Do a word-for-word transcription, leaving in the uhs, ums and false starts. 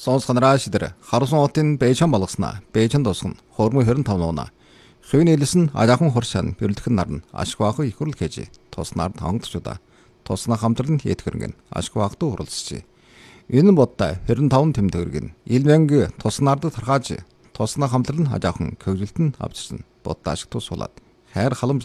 Сонсгонараа шидэр харусан отын бэйчан болгоснаа бэйчан тусган хормоо хорин тавнуuna хөвний хэлсэн ажаахан хоршаан бэрлэхэн нарна ашгвааху ихүрл хэж туснаар тангдчуда тусна хамтран хэд хөрөнгөн ашгваахтуу хурлсчи энэ бодтой хорин таван тэмдэгэргэн илмэнг туснаард тархааж тусна хамтран ажаахан көвжилтэн авчирсан бодта ашиг тус сулаад хайр халамж